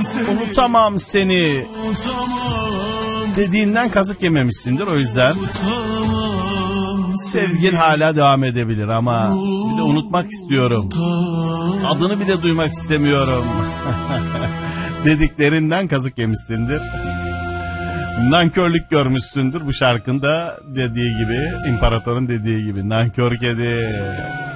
unutamam seni dediğinden kazık yememişsindir. O yüzden sevgin hala devam edebilir ama bir de unutmak istiyorum. Adını bile duymak istemiyorum. Dediklerinden kazık yemişsindir. Nankörlük görmüşsündür bu şarkında dediği gibi, imparatorun dediği gibi. Nankör kedi.